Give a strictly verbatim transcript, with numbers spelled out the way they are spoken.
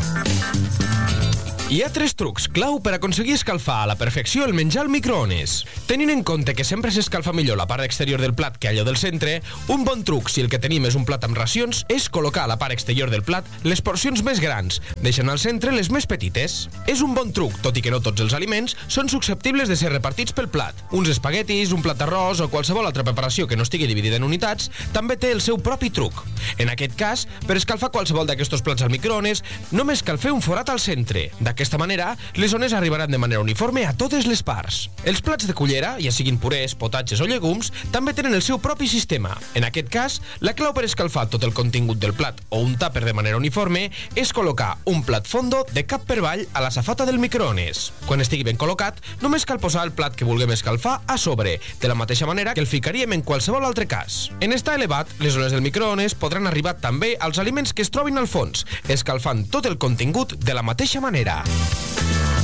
Hi ha tres trucs clau per aconseguir escalfar a la perfecció el menjar al microones. Tenint en compte que sempre s'escalfa millor la part exterior del plat que allò del centre, un bon truc, si el que tenim és un plat amb racions, és col·locar a la part exterior del plat les porcions més grans, deixant al centre les més petites. És un bon truc, tot i que no tots els aliments són susceptibles de ser repartits pel plat. Uns espaguetis, un plat d'arròs o qualsevol altra preparació que no estigui dividida en unitats també té el seu propi truc. En aquest cas, per escalfar qualsevol d'aquests plats al microones, només cal fer un forat al centre. D'aquesta manera, les ones arribaran de manera uniforme a totes les parts. Els plats de cullera, ja siguin purés, potatges o llegums, també tenen el seu propi sistema. En aquest cas, la clau per escalfar tot el contingut del plat o un tàper de manera uniforme és col·locar un plat fondo de cap per avall a la safata del microones. Quan estigui ben col·locat, només cal posar el plat que vulguem escalfar a sobre, de la mateixa manera que el ficaríem en qualsevol altre cas. En estar elevat, les ones del microones podran arribar també als aliments que es trobin al fons, escalfant tot el contingut de la mateixa manera.